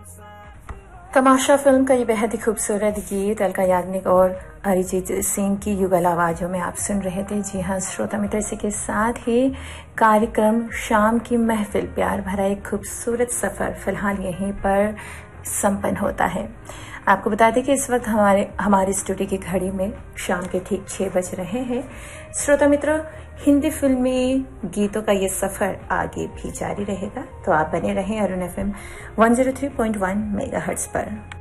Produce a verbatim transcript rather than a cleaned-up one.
तमाशा film का ये बेहद ही खूबसूरत गीत अलका याग्निक और अरिजीत सिंह की युगल आवाज़ों में आप सुन रहे थे। जी हाँ श्रोता मित्र, इसी के साथ ही कार्यक्रम शाम की महफिल प्यार भरा एक खूबसूरत सफ़र फिलहाल यहीं पर संपन्न होता है। आपको बता दें कि इस वक्त हमारे हमारे स्टूडियो की घड़ी में शाम के ठीक छः बज रहे हैं। श्रोता मित्रों, हिंदी फिल्मी गीतों का ये सफ़र आगे भी जारी रहेगा, तो आप बने रहें Arun F M one zero three point one megahertz पर।